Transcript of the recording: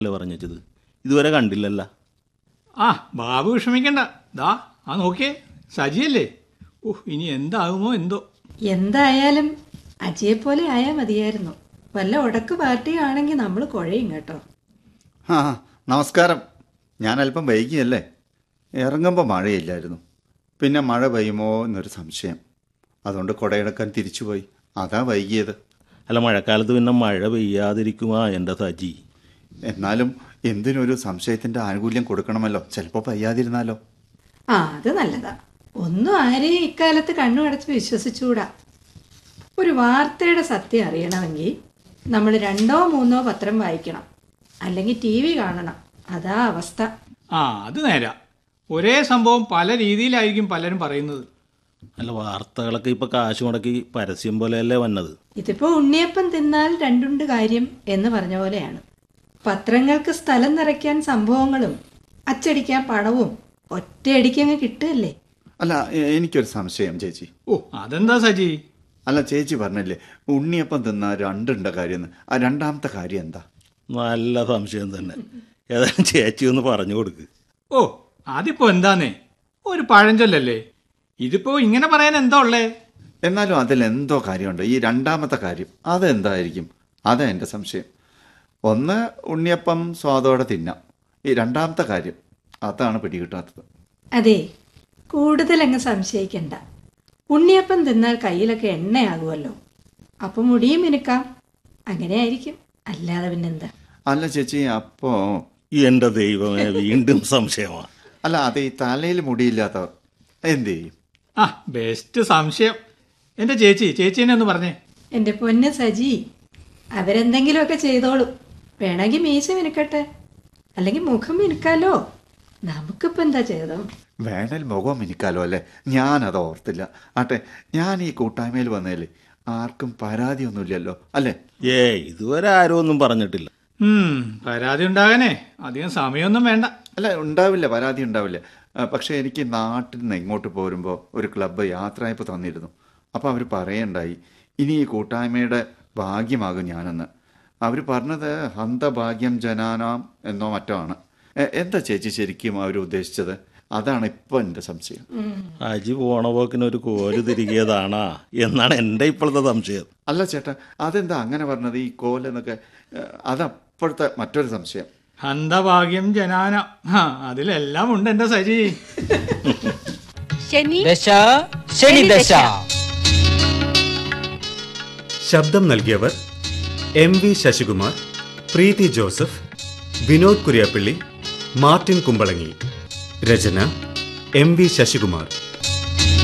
അല്ലേ പറഞ്ഞത്? ഇതുവരെ കണ്ടില്ലല്ല. ആ ബാബു വിഷമിക്കണ്ട. ദാ ആ നോക്കിയേ, സജിയല്ലേ? ഇനി എന്താകുമോ എന്തോ. എന്തായാലും അജിയെപ്പോലെ ആയാൽ മതിയായിരുന്നു. വല്ല ഉടക്ക് പാർട്ടിയാണെങ്കിൽ നമ്മൾ കുഴയും കേട്ടോ. ആ നമസ്കാരം. ഞാൻ അല്പം വൈകിയല്ലേ. ഇറങ്ങുമ്പോൾ മഴയില്ലായിരുന്നു. പിന്നെ മഴ പെയ്യുമോ എന്നൊരു സംശയം. അതുകൊണ്ട് കുടയെടുക്കാൻ തിരിച്ചുപോയി. അതാ വൈകിയത്. അല്ല, മഴക്കാലത്ത് പിന്നെ മഴ പെയ്യാതിരിക്കുമാ എൻ്റെ സജി? എന്നാലും എന്തിനൊരു സംശയത്തിൻ്റെ ആനുകൂല്യം കൊടുക്കണമല്ലോ. ചിലപ്പോൾ പെയ്യാതിരുന്നാലോ. അത് നല്ലതാ. ഒന്നും ആരെയും ഇക്കാലത്ത് കണ്ണുമടച്ച് വിശ്വസിച്ചുകൂടാ. ഒരു വാർത്തയുടെ സത്യം അറിയണമെങ്കിൽ നമ്മൾ 2 or 3 പത്രം വായിക്കണം, അല്ലെങ്കിൽ TV കാണണം. അതാ അവസ്ഥ. അത് നേരാ. ഒരേ സംഭവം പല രീതിയിലായിരിക്കും പലരും പറയുന്നത്. അല്ല, വാർത്തകളൊക്കെ ഇപ്പം കാശ് മുടക്കി പരസ്യം പോലെയല്ലേ വന്നത്. ഇതിപ്പോൾ ഉണ്ണിയപ്പം തിന്നാൽ രണ്ടുണ്ട് കാര്യം എന്ന് പറഞ്ഞ പോലെയാണ്. പത്രങ്ങൾക്ക് സ്ഥലം നിറയ്ക്കാൻ സംഭവങ്ങളും അച്ചടിക്കാൻ പണവും ഒറ്റയടിക്കങ്ങ് കിട്ടുകയല്ലേ. അല്ല, എനിക്കൊരു സംശയം ചേച്ചി. അതെന്താ സജി? അല്ല, ചേച്ചി പറഞ്ഞില്ലേ ഉണ്ണിയപ്പം തിന്നാൽ രണ്ടുണ്ട കാര്യം. ആ രണ്ടാമത്തെ കാര്യം എന്താ? നല്ല സംശയം തന്നെ. ഏതായാലും ചേച്ചി ഒന്ന് പറഞ്ഞു കൊടുക്ക്. അതിപ്പോ എന്താന്നേ, ഒരു പഴഞ്ചൊല്ലല്ലേ. ഇതിപ്പോ ഇങ്ങനെ പറയാൻ എന്താ ഉള്ളേ? എന്നാലും അതിലെന്തോ കാര്യമുണ്ട്. ഈ രണ്ടാമത്തെ കാര്യം അതെന്തായിരിക്കും? അതാ എൻ്റെ സംശയം. ഒന്ന്, ഉണ്ണിയപ്പം സ്വാദോടെ തിന്നാം. ഈ രണ്ടാമത്തെ കാര്യം അതാണ് പിടികിട്ടാത്തത്. അതെ, കൂടുതലങ്ങ് സംശയിക്കണ്ട. ഉണ്ണിയപ്പം തിന്നാൽ കയ്യിലൊക്കെ എണ്ണയാകുമല്ലോ, അപ്പം മുടിയും മിനുക്കാം. അങ്ങനെ ആയിരിക്കും, അല്ലാതെ പിന്നെന്താ? അല്ല ചേച്ചി, അപ്പോൾ എൻ്റെ ദൈവമേ, വീണ്ടും സംശയമാണ്. അല്ല, അത് ഈ തലയിൽ മുടിയില്ലാത്തവർ എന്ത് ചെയ്യും? ബെസ്റ്റ് സംശയം. എൻ്റെ ചേച്ചീനെ ഒന്ന് പറഞ്ഞേ. എൻ്റെ പൊന്ന് സജി, അവരെന്തെങ്കിലുമൊക്കെ ചെയ്തോളൂ. വേണമെങ്കിൽ മീശ മിനുക്കട്ടെ, അല്ലെങ്കിൽ മുഖം മിനുക്കാലോ. നമുക്കിപ്പോൾ എന്താ ചെയ്തോ? വേണേൽ മുഖം മിനുക്കാലോ അല്ലേ? ഞാനത് ഓർത്തില്ല. ആട്ടെ, ഞാൻ ഈ കൂട്ടായ്മയിൽ വന്നേലേ ആർക്കും പരാതിയൊന്നുമില്ലല്ലോ അല്ലേ? ഇതുവരെ ആരും ഒന്നും പറഞ്ഞിട്ടില്ല. പരാതി ഉണ്ടാകാനേ അധികം സമയമൊന്നും വേണ്ട. അല്ല, ഉണ്ടാവില്ല, പരാതി ഉണ്ടാവില്ല. പക്ഷേ എനിക്ക് നാട്ടിൽ നിന്ന് ഇങ്ങോട്ട് പോരുമ്പോൾ ഒരു ക്ലബ്ബ് യാത്രയപ്പ് തന്നിരുന്നു. അപ്പോൾ അവർ പറയണ്ടായി, ഇനി ഈ കൂട്ടായ്മയുടെ ഭാഗ്യമാകും ഞാനെന്ന്. അവർ പറഞ്ഞത് ഹന്തഭാഗ്യം ജനാനാം എന്നോ മറ്റോ ആണ്. എന്താ ചേച്ചി ശരിക്കും അവർ ഉദ്ദേശിച്ചത്? അതാണ് ഇപ്പോൾ എൻ്റെ സംശയം. അജി പോണ പോക്കിനൊരു കോല് തിരികിയതാണാ എന്നാണ് എൻ്റെ ഇപ്പോഴത്തെ സംശയം. അല്ല ചേട്ടാ, അതെന്താ അങ്ങനെ പറഞ്ഞത്? ഈ കോലെന്നൊക്കെ അതപ്പോഴത്തെ മറ്റൊരു സംശയം. ഹന്തഭാഗ്യം ജനാന, അതിലെല്ലാം ഉണ്ട് എൻ്റെ സജി. ശനി ദശ. ശബ്ദം നൽകിയവർ MV ശശികുമാർ, പ്രീതി ജോസഫ്, വിനോദ് കുര്യാപ്പള്ളി, മാർട്ടിൻ കുമ്പളങ്ങി. രചന MV ശശികുമാർ.